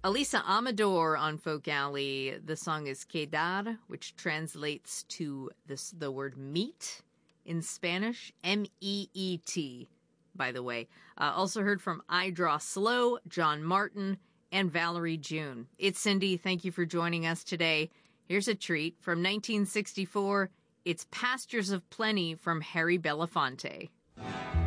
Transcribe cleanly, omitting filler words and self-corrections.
Elisa Amador on Folk Alley. The song is Quedar, which translates to the word meet in Spanish. M-E-E-T, by the way. Also heard from I Draw Slow, John Martin, and Valerie June. It's Cindy. Thank you for joining us today. Here's a treat from 1964. It's Pastures of Plenty from Harry Belafonte.